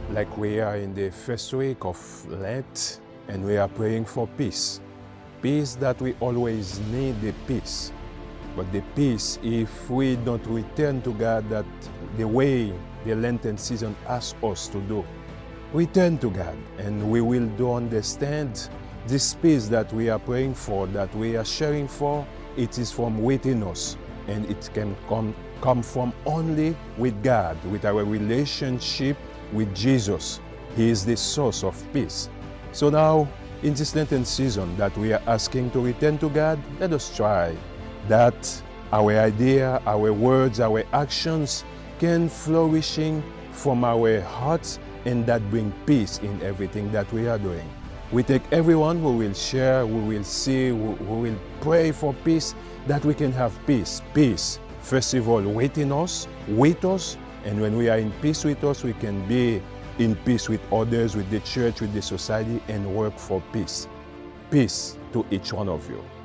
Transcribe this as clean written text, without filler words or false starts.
like we are in the first week of Lent and we are praying for peace. Peace that we always need the peace. But the peace, if we don't return to God that the way the Lenten season asks us to do, return to God and we will do understand this peace that we are praying for, that we are sharing for, it is from within us and it can come from only with God, with our relationship with Jesus. He is the source of peace. So now, in this Lenten season that we are asking to return to God, let us try that our idea, our words, our actions can flourishing from our hearts and that bring peace in everything that we are doing. We take everyone who will share, who will see, who will pray for peace, that we can have peace. Peace, first of all, within us, with us, and when we are in peace with us, we can be in peace with others, with the church, with the society, and work for peace. Peace to each one of you.